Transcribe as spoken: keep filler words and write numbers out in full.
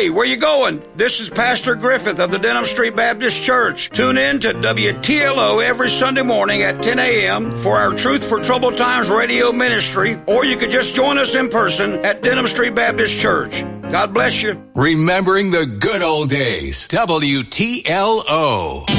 Hey, where you going? This is Pastor Griffith of the Denham Street Baptist Church. Tune in to W T L O every Sunday morning at ten a.m. for our Truth for Troubled Times radio ministry, or you could just join us in person at Denham Street Baptist Church. God bless you. Remembering the good old days. W T L O.